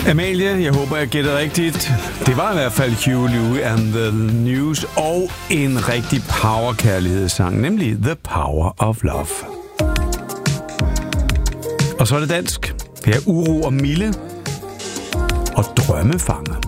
Amalie, jeg håber, jeg gætter rigtigt. Det var i hvert fald Huey Lewis and the News og en rigtig power-kærlighedssang, nemlig The Power of Love. Og så er det dansk. Her er Uro og Mille og Drømmefanger.